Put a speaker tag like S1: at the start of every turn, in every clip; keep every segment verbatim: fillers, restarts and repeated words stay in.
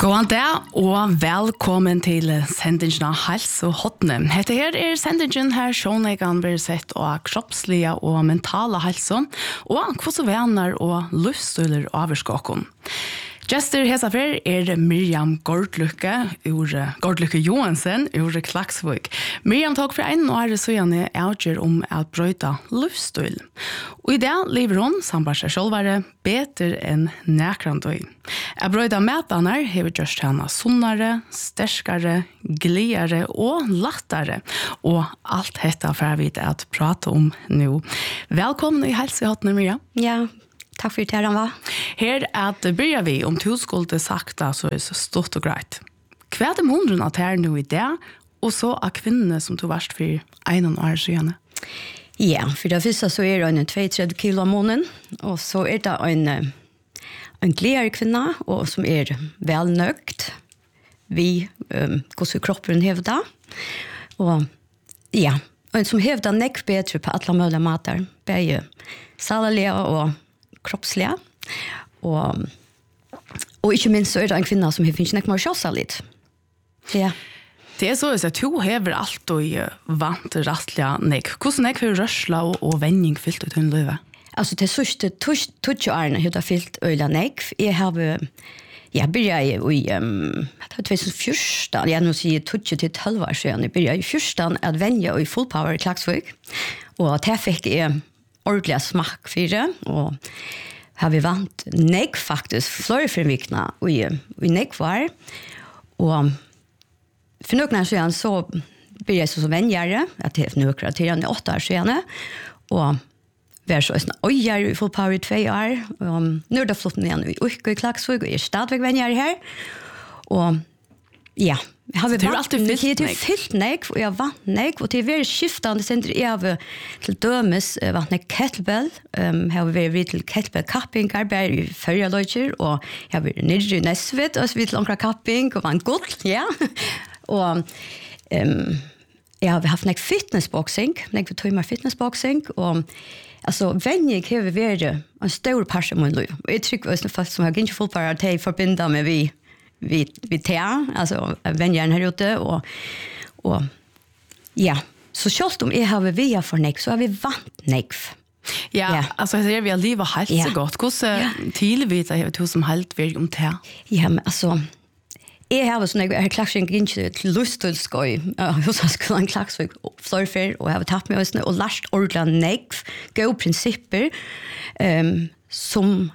S1: God dag og velkommen til sendingen av Hals og Hotne. Dette her er sendingen her sjånegan blir sett av kroppslige og mentale halsen, og hvordan venner og livsstyler overskakken. Gjester hesafer er Miriam Gordlykke, ur Gordlykke Johansen, ur Klaksvik. Miriam tok for en år siden jeg avgjør om å brøyte livsstil. Og i det lever hun, sambar seg selvare, bedre enn nærkrandøy. Jeg brøyte metene har gjort henne sunnere, sterskere, gledere og lattere. Og alt dette får vi til å prate om nå. Velkommen i Helse i Hotne, Miriam.
S2: Ja, takk for det her, va?
S1: Her at begynner vi om to skulle sakta så er så stort og greit. Hva er det hundren at her nå i det, og så av kvinnene som tog verst for en og år siden?
S2: Ja, for det første så er det en to til tre kilo av måneden, og så er det en, en gledere kvinne, og som er velnøgt. Vi, um, hvordan kroppen hever det. Og ja, en som hever det nekk bedre på alle mulige mater. Begge salalige og kroppsliga och och inte minst så är det en kvinna som finns inte mer sjossa lite. Ja.
S1: Det är så att du häver allt och vant rättliga nek. Hur nek för rörsla och, och vändning fyllt ut hundra livet?
S2: Alltså det sista touch arna hur det fyllt öla nek. Jag har jag började i um, tjugohundrafjorton, jag nu säger touch till tolv år sedan. Jag började i fjorton att vänja i full power i Klaksvik. Och det fick jag ordentliga smak för det, och har vi vant nek faktiskt flera för vikna och i i nek var, och för några så så blir jag så som vänjare att det är några till en åtta år sedan, och vär så en ojar i full power i två år, och nu är det flott igen i Urk i Klaksvik och är stadigväck vänjare här, och ja, har vi
S1: vant alltid fyllt
S2: nek. Fyllt nek, og jeg vant nek, og til veldig skiftende sender jeg av til dømes vant nek kettlebell. Um, jeg har vært til kettlebell kapping, arbeid i førjeløyger, og jeg har vært nere i Nesvet, og så vidt til omkring kapping, og vant godt, ja. Og um, jeg har haft nek fitnessboxing, nek vi tog meg fitnessboxing, og altså, vennig har vært en stor part av min liv. Og jeg tror at folk som har ikke fullpare til å forbinde med vi vi vi tar alltså vänjaren här ute, och och ja, så självt om jag har via för nek så har vi vant nek.
S1: Ja, ja. Alltså det är vi har livet helt ja. Så gott. Hur så ja. Tillvita jag vet som helt vill om det.
S2: Ja, men alltså jag har så några klaxing inte till lustulskoj. Hur så ska en klaxvik florfer, och jag har tappat mig och och last ordla nek go principer ehm som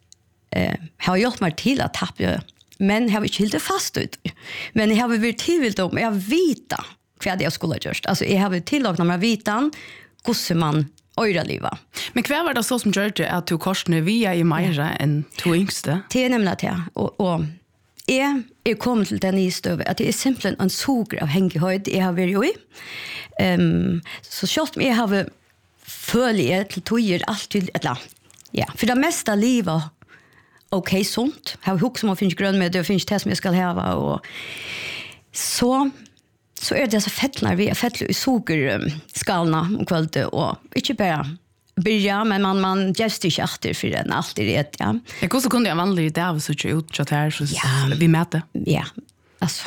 S2: eh har gjort mig till att tappa. Men jag har inte helt fast ut. Men jag har varit tillvilt om jag vita vad jag skulle göra. Alltså jag har varit tillagna med vitan hur man öra liva.
S1: Men kvar var det så som gör det att du korsne via i mera än två yngste?
S2: Det är nämligen det. Och, och jag är kommit till den i stöv att det är simpelthen en suger av hängighet jag har varit i. Um, så självt jag har följt till tojer alltid eller ja, för det mesta livet okej okay, sånt. Har hus som finns grön med det finns det som jag ska ha, och så så är det så fettlar vi är fettlar i soger skalna om kvällte, och inte bara börja men man man just inte efter för den alltid det ja.
S1: Jag går så kunde jag vanligt där så att ut så här så ja. Vi mäter.
S2: Ja. Alltså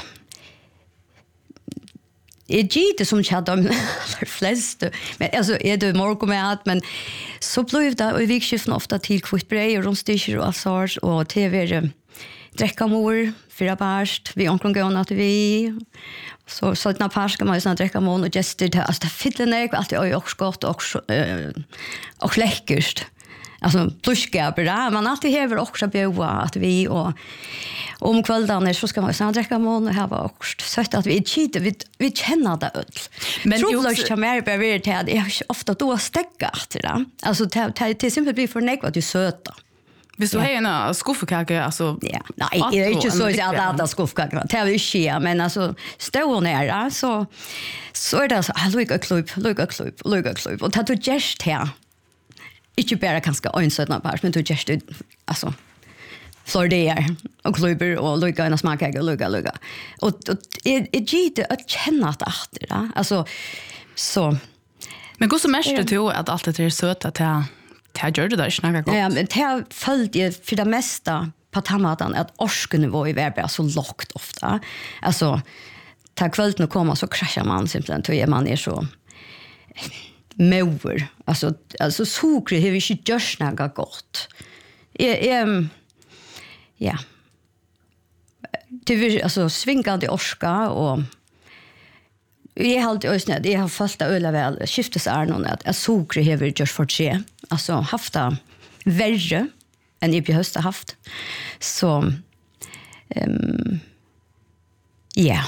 S2: är det som jag de flest men alltså är det morgon med att men så blev det och vi skiftar ofta till kvittbrei och rundsticker och alltså och tv dricka mor för barst vi omkring gå att vi så så att när parska man så dricka mor och just det alltså det fyller allt är också gott och och läckert. Alltså pluskgaber man alltid häver också bjöa att vi och om kvällarna så ska man snart dricka mån och ha också så att vi inte vi vi känner det öll. Men trolöst har mer behövt det är ofta då stäcka till det. Alltså det till exempel blir för nek vad du söta.
S1: Visst du har en skuffkaka alltså
S2: ja nej det är inte så att alla skuffkaka det är ju ske men alltså står nära så så är det så lugga klubb lugga klubb lugga klubb och ta du just här inte bara kanske önsötna par men du just alltså för det är och klubbar och lugga en smakkägg och lugga lugga och är är gite att känna att det alltså så
S1: men hur så mest det till att allt det är söt att jag jag gör det där snacka gott.
S2: Ja, men det har följt jag för det mesta på tammaten att orskenivå i världen är så lågt ofta. Alltså ta kvällen och komma så kraschar man simpelthen till är man är så mover. Alltså alltså socker har vi inte gjort något gott. Är är ja. Det vill alltså svingande orska och jag har alltid ösnat, jag har fast öla väl skiftes är någon att socker har vi gjort för tre. Alltså haft det värre än i höst har haft. Så ehm ja.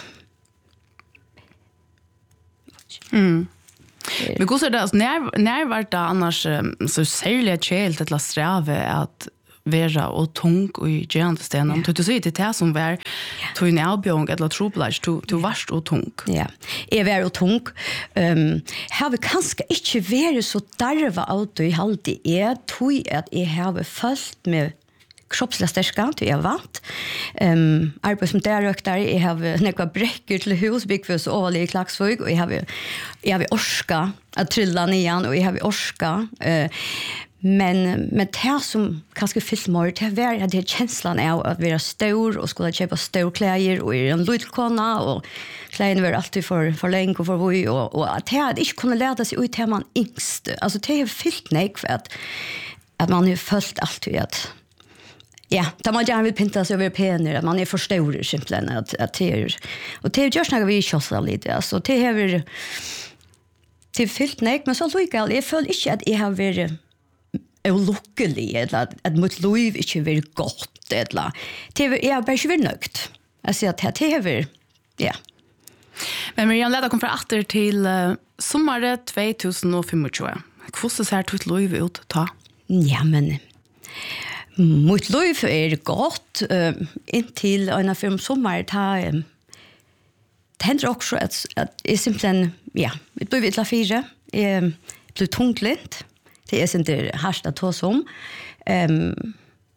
S1: Mm. Men hur så det när när var det annars så särskilt chelt att la sträva att vera och tung och i gärnstenen. Du säger det här som var tog en avbjörning eller trubbelage to to varst och tung.
S2: Ja. Är var och tung. Ehm har vi kanske inte varit så darva auto i halt är tog att jag har följt med kroppsliga styrka till jag vant. Ehm arbete som där röktar jag har några bräckor till hus byggfus överlig i Klaxvik och jag har jag har orska att trilla nian och jag har orska eh men men det som kanske fyllt mer det var att det känslan av att vara stor och skulle köpa stor kläder och en liten kona och kläderna var alltid för för länge och för vi och och att det inte kunde lära sig ut till man yngst. Alltså det är fyllt nej för att att man har följt allt att ja, där man gärna vill pinta sig över penor, att man är för stor simpelthen att att det är och det görs när vi kör lite alltså det har vi det fyllt nej men så lojal jag följer inte att jag har varit olycklig eller att, att mitt liv inte var gott eller det är jag bara inte nöjt. Alltså att det är väl ja.
S1: Men Miriam Leda kom från åter till uh, sommaren tjugohundratjugofem. Hur ser ditt liv ut ta?
S2: Ja men mitt liv är gott uh, intill en av fem sommar ta um, det händer också att, att jag simpelthen ja, det blev ett fyra jag blev tungligt. Det är inte harsta tås om. Um,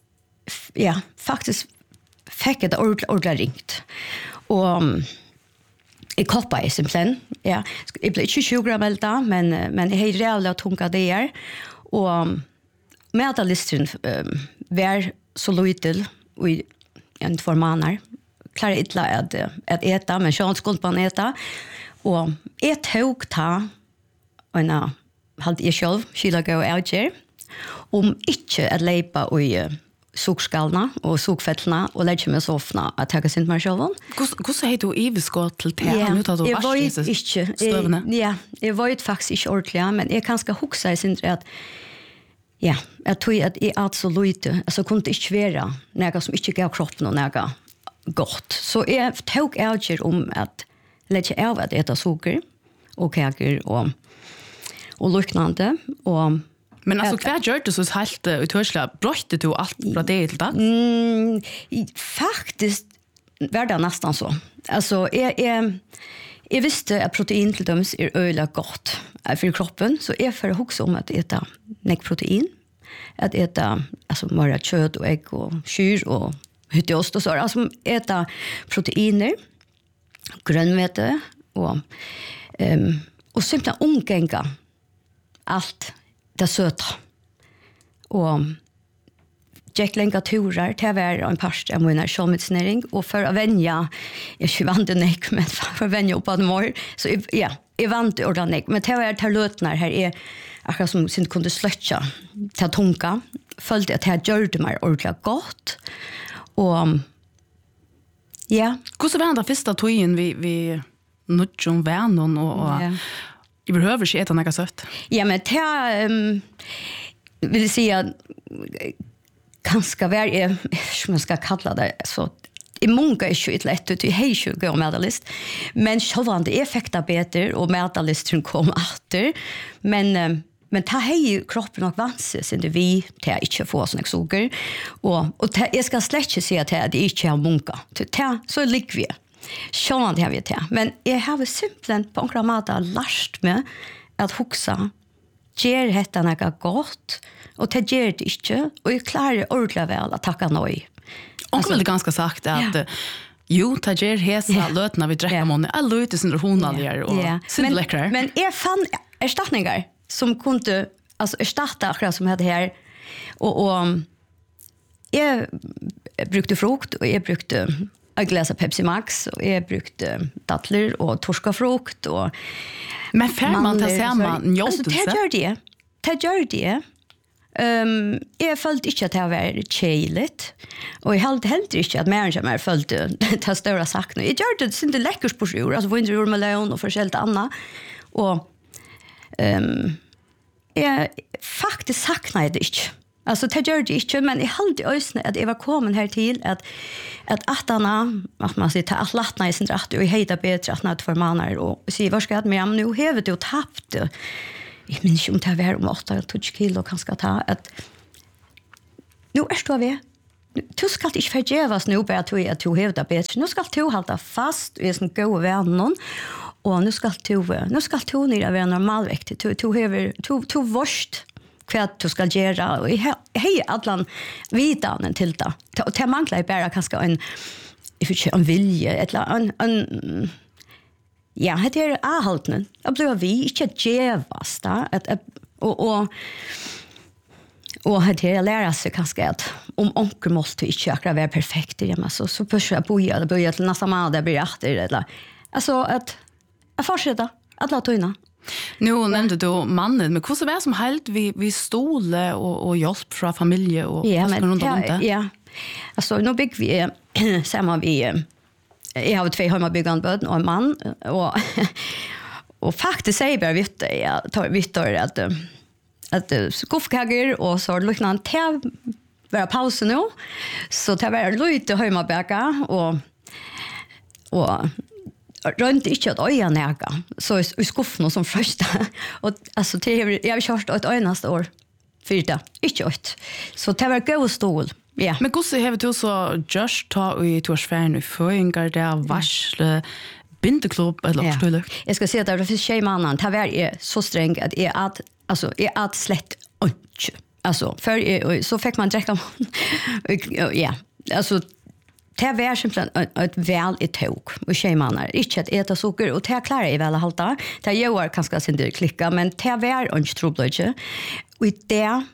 S2: ja, faktiskt fick det ordentligt ordentligt ringt. Och um, jag koppade simpelthen. Ja, jag blev inte tjugo gram elda, men, men jag har reella tunga där. Och um, medalistren um, var så lojtil i en två månader. Klarar inte att, att äta, men jag skulle inte äta. Och jag tog ta en hade jag själv skilla gå outger om inte att lepa och i sugskalna och sugfettlna och lägga mig sofna att ta sig inte själv.
S1: Hur så heter du ivskott till te nu tar du
S2: vars. Jag var inte ja, jag var inte faktiskt inte ordentligt men jag kanske huxa i sin att ja, jag tror att jag är så lite alltså kunde inte vara något som inte gav kroppen och något gott. Så jag tog outger om att lägga av att äta socker och kakor och och liknande och
S1: men alltså kvar gör det så helt utörsla brötte du allt bra det till det
S2: mm, faktiskt var det nästan så alltså är är jag visste att protein till dem är öliga gott för kroppen så är för också om att äta näckprotein att äta alltså mera kött och ägg och kyr och hytteost och så alltså äta proteiner grönvete och ehm och simpelt umgänga allt det söta. Och Jack länka turer till var en past av mina självmedicinering och för att vänja jag är vant det näck men för att vänja upp att mor så ja, jag vant det ordentligt men det var till lötnar här är akkurat som sin kunde slötcha till tunga följde att det gjorde mig ordentligt gott och ja.
S1: Hur så var det första tojen vi vi nutjon värnon och ja. I behöver inte äta något sött.
S2: Ja, men det um, vill säga ganska väl, som jag ska kalla det, så i många är ju ett lätt ut i hej tjugo och medalist. Men självande är effekta bättre och medalisten kom åter. Men um, men ta hej kroppen och vanse sen det vi ta inte få såna socker och och ta, jag ska släcka se att det inte är många. Ta så lik vi. Sjån det har vi till. Men jag har simpelt på några måter lärt mig att huxa ger detta något gott och det ger det inte och jag klarar ordentligt väl att tacka nej.
S1: Och väl ganska sagt att ja. Jo, ta ger hesa yeah. lötna vi dricker mån. Alla ute sin honalier och yeah. sin läckare.
S2: Men jag fann ersättningar som kunde alltså ersätta akkurat som hade här och och jag jag brukte frukt och jag brukte ett glas av Pepsi Max och jag brukte dattler och torskafrukt och
S1: men fär man ta samma njotelse.
S2: Alltså det gör det. Det gör det. Um, jag följde inte att det var tjejligt och jag hade heller inte att människan mer följde det stora sakna. Jag gör det så inte läckert på sjur, alltså vinter ur melon och förskällt annat. Och um, jag faktiskt saknade det inte. Alltså det gör det inte, men jag hade ösnä att jag var kommen här till att att attarna, att man säger att latna i sin rätt och hejda bättre att något för manar och säga vad ska jag med nu har det och tappt. Jag minns ju om det var om åtta eller tio kilo kanske ta att nu är det vi. Du ska inte förgävas nu bara att du att du hävda bättre. Nu ska du hålla fast i sin goda världen och nu ska du nu ska du ner vara normalvikt. Du du häver du du vårst vad du ska göra och hej allan vidan till det. Och det manglar bara kanske en if en vilja eller en en ja, det är avhållningen. Jag blir vi inte djävas då att och och och det är lära sig kanske att om onkel måste inte akkurat vara perfekt i så så försöker jag boja det börjar till nästa månad det blir efter eller alltså att jag fortsätter att låta inna.
S1: Nu nämnde du mannen, men hur så var som helt vi vi stole och och hjälp från familj och
S2: ja,
S1: men, runt om
S2: det. Ja. Alltså nu bygger vi samma vi jag har två hemmabyggande barn och en man och och faktiskt säger bara vet jag tar Victor att att skuffkager och så liknande te vara paus nu så det var lite hemmabäcka och och runt inte att öja näga så i skuffen som första och alltså det jag har kört ett enaste år fyrta inte ett så det var god stol. Ja.
S1: Men hur så har du så just ta i torsfärn i föringar där varsle bindeklubb eller
S2: ja.
S1: skulle
S2: jag ska säga att det finns tjej mannen det var är så sträng att är att alltså är att slätt inte alltså för så fick man dricka ja alltså det var simpelthen ett väl i tog och tjejmanar inte att äta socker och det klarar jag väl att hålla det gör kanske sin del klicka men det var inte troblöjt och det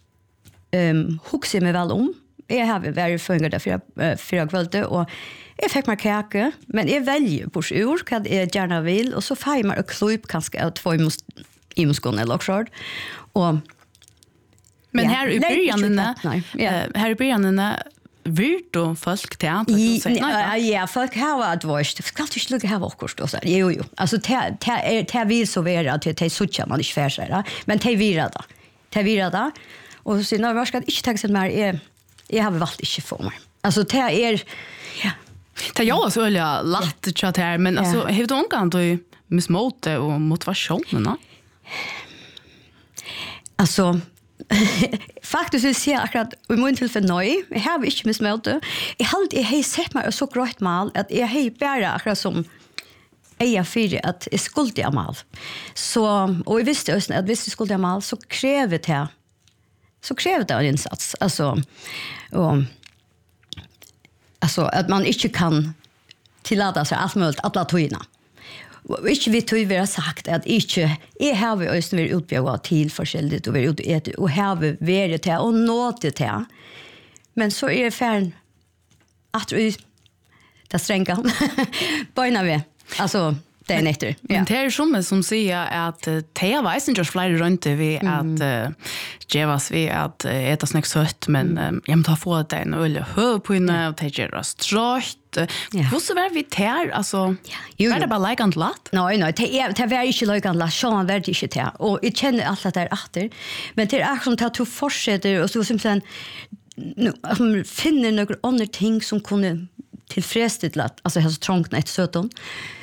S2: um, huxar mig väl om jag har varit förngård för fyra kvällte och jag fick mig kake men jag väljer på ur vad jag gärna vill och så får jag mig klubb kanske av två i muskon eller också och
S1: men här i början här i början virt och folk teater
S2: ja ja folk har att vart ska du sluga här också så jo jo alltså te te te vill så vara att te sucha man inte färsa men te vira då te vira då och så när jag ska inte ta sig mer är jag har valt inte för mig alltså te är ja
S1: det jag så jag lätt chat här men alltså hur du omgång då med småte och motivationen då
S2: alltså faktiskt så ser jag akkurat i mun till för nöj jag har inte med småte jag har jag har sett mig så grått mal att jag har bara akkurat som jag för att jag skulle jag mal så och jag visste också att visst skulle jag mal så kräver det så kräver det en insats alltså och alltså att man inte kan tillåta sig allt möjligt alla tojna och inte vi tog vi har sagt att inte är här vi östen vi utbjuda till forskjelligt och vi ut ett och här vi är det och nå det till men så är det färn att vi det stränga böna vi alltså det är netter.
S1: Men det är som som säger att det var inte just flyger runt vi att gevas vi att äta snack sött men jag måste få det en öl hö på inne och ta det strått. Hur så var vi där alltså var det bara likant lat?
S2: Nej nej det är det var inte likant lat så var det inte det och jag känner allt det där efter men det är som att du fortsätter och så simpelthen nu finner några andra ting som kunde tillfredsställa alltså har så trångt ett söton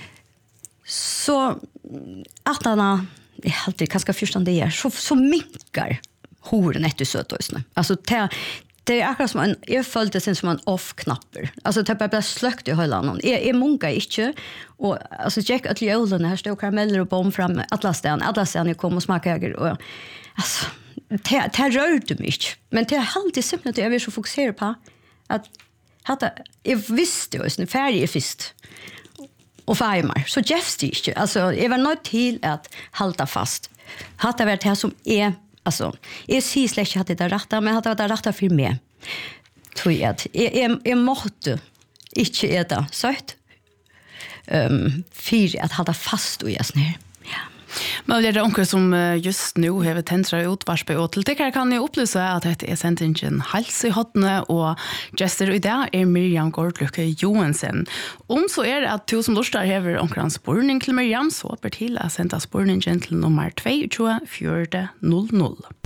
S2: så att han är alltid kanske förstående är så så minkar horen ett sötosna alltså det det är akkurat som en jag följde sen som en off knappar alltså det bara släckt i hela någon är är många inte och alltså check att ljulen här står karameller och bom fram alla ställen alla ställen kom och smaka och alltså det det rörde mig men det är alltid simpelt att jag vill så fokusera på att hade jag visste ju en färdig fest och farmar så Jeff inte alltså jag var nöjd till att hålla fast hade varit det som är alltså jag ser släkt hade det rätta men hade det rätta för mig tror jeg at jeg, jeg, jeg måtte ikke ete søtt um, for at holde fast og jeg snir. Ja.
S1: Men det er onker som just nå har tentra utvarspe, og til det kan jeg opplyse at dette er sendingen Hals i Hottene, og gestor i dag er Miriam Gårdlukke Johansen. Om så er det at to som lortar hever onker en spurning til Miriam, så håper til å sende spurningen til nummer to to fire null null.